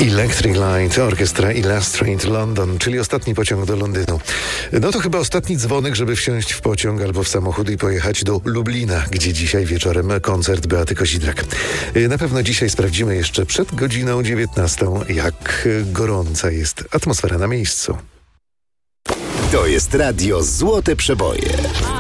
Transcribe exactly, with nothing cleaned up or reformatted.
Electric Light, orkiestra Illustrate London, czyli ostatni pociąg do Londynu. No to chyba ostatni dzwonek, żeby wsiąść w pociąg albo w samochód i pojechać do Lublina, gdzie dzisiaj wieczorem koncert Beaty Kozidrak. Na pewno dzisiaj sprawdzimy jeszcze przed godziną dziewiętnastą, jak gorąca jest atmosfera na miejscu. To jest radio Złote Przeboje.